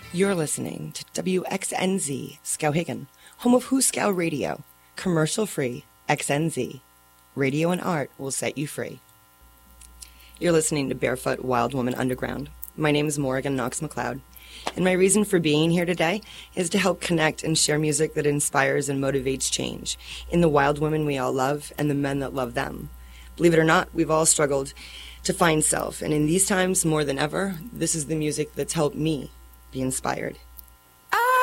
You're listening to WXNZ Skowhegan, home of Hooskow Radio, commercial-free XNZ. Radio and art will set you free. You're listening to Barefoot Wild Woman Underground. My name is Morrigan Knox McLeod, and my reason for being here today is to help connect and share music that inspires and motivates change in the wild women we all love and the men that love them. Believe it or not, we've all struggled to find self, and in these times more than ever, this is the music that's helped me be inspired.